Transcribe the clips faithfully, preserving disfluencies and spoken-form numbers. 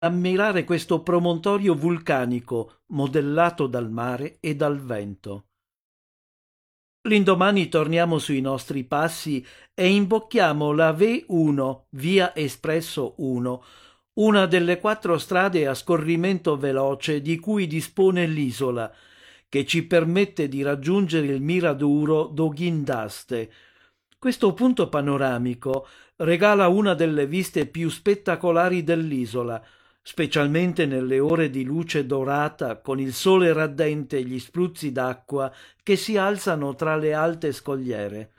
ammirare questo promontorio vulcanico modellato dal mare e dal vento. L'indomani torniamo sui nostri passi e imbocchiamo la V uno, Via Espresso uno, una delle quattro strade a scorrimento veloce di cui dispone l'isola, che ci permette di raggiungere il Miraduro d'Oghindaste. Questo punto panoramico regala una delle viste più spettacolari dell'isola, specialmente nelle ore di luce dorata con il sole radente e gli spruzzi d'acqua che si alzano tra le alte scogliere.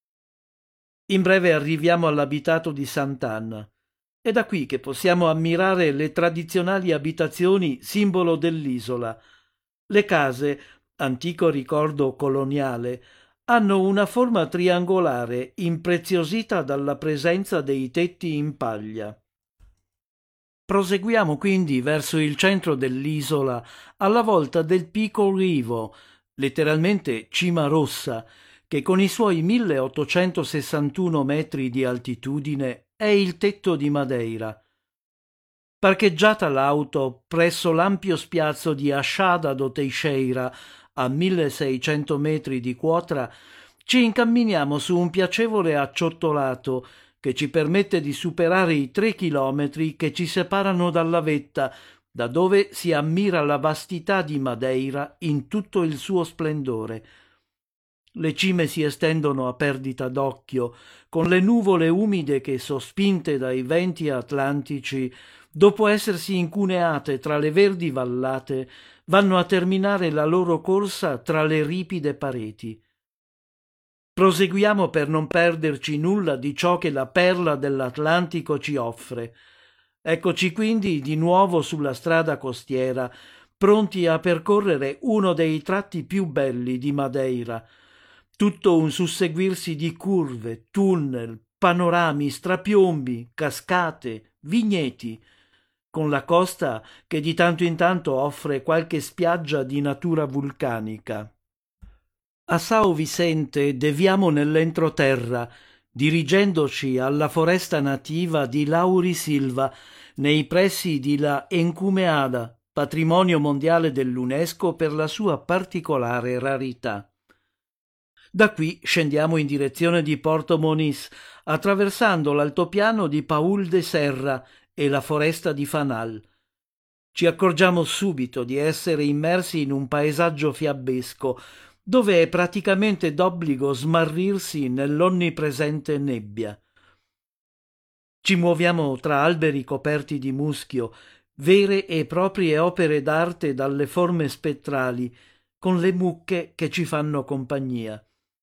In breve arriviamo all'abitato di Sant'Anna. È da qui che possiamo ammirare le tradizionali abitazioni simbolo dell'isola. Le case, antico ricordo coloniale, hanno una forma triangolare impreziosita dalla presenza dei tetti in paglia. Proseguiamo quindi verso il centro dell'isola alla volta del Pico Rivo, letteralmente Cima Rossa, che con i suoi milleottocentosessantuno metri di altitudine è il tetto di Madeira. Parcheggiata l'auto presso l'ampio spiazzo di Asciada do Teixeira a milleseicento metri di quota, ci incamminiamo su un piacevole acciottolato che ci permette di superare i tre chilometri che ci separano dalla vetta, da dove si ammira la vastità di Madeira in tutto il suo splendore. Le cime si estendono a perdita d'occhio, con le nuvole umide che, sospinte dai venti atlantici, dopo essersi incuneate tra le verdi vallate, vanno a terminare la loro corsa tra le ripide pareti. Proseguiamo per non perderci nulla di ciò che la perla dell'Atlantico ci offre. Eccoci quindi di nuovo sulla strada costiera, pronti a percorrere uno dei tratti più belli di Madeira. Tutto un susseguirsi di curve, tunnel, panorami, strapiombi, cascate, vigneti, con la costa che di tanto in tanto offre qualche spiaggia di natura vulcanica. A Sao Vicente deviamo nell'entroterra, dirigendoci alla foresta nativa di Laurisilva, nei pressi di La Encumeada, patrimonio mondiale dell'UNESCO per la sua particolare rarità. Da qui scendiamo in direzione di Porto Moniz, attraversando l'altopiano di Paul de Serra e la foresta di Fanal. Ci accorgiamo subito di essere immersi in un paesaggio fiabesco, dove è praticamente d'obbligo smarrirsi nell'onnipresente nebbia. Ci muoviamo tra alberi coperti di muschio, vere e proprie opere d'arte dalle forme spettrali, con le mucche che ci fanno compagnia.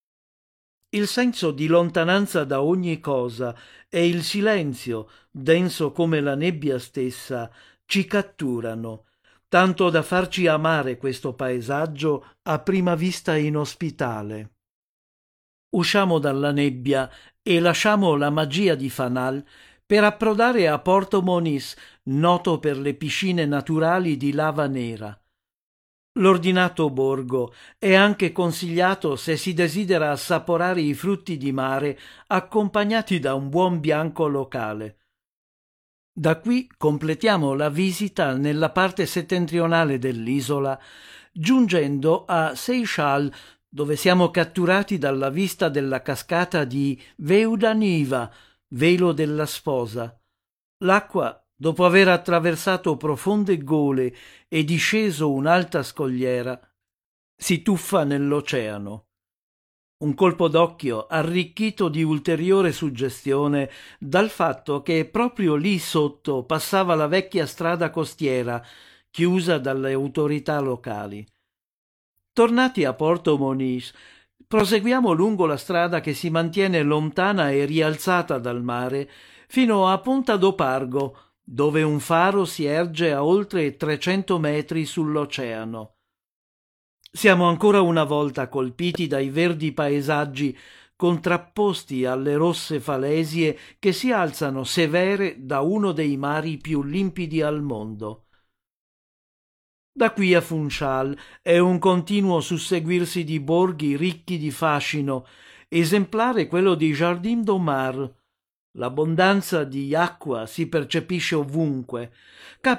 Il senso di lontananza da ogni cosa e il silenzio, denso come la nebbia stessa, ci catturano, tanto da farci amare questo paesaggio a prima vista inospitale. Usciamo dalla nebbia e lasciamo la magia di Fanal per approdare a Porto Moniz, noto per le piscine naturali di lava nera. L'ordinato borgo è anche consigliato se si desidera assaporare i frutti di mare accompagnati da un buon bianco locale. Da qui completiamo la visita nella parte settentrionale dell'isola, giungendo a Seychal, dove siamo catturati dalla vista della cascata di Veudaniva, velo della sposa. L'acqua, dopo aver attraversato profonde gole e disceso un'alta scogliera, si tuffa nell'oceano. Un colpo d'occhio arricchito di ulteriore suggestione dal fatto che proprio lì sotto passava la vecchia strada costiera, chiusa dalle autorità locali. Tornati a Porto Moniz, proseguiamo lungo la strada che si mantiene lontana e rialzata dal mare fino a Ponta do Pargo, dove un faro si erge a oltre trecento metri sull'oceano. Siamo ancora una volta colpiti dai verdi paesaggi contrapposti alle rosse falesie che si alzano severe da uno dei mari più limpidi al mondo. Da qui a Funchal è un continuo susseguirsi di borghi ricchi di fascino, esemplare quello di Jardim do Mar. L'abbondanza di acqua si percepisce ovunque.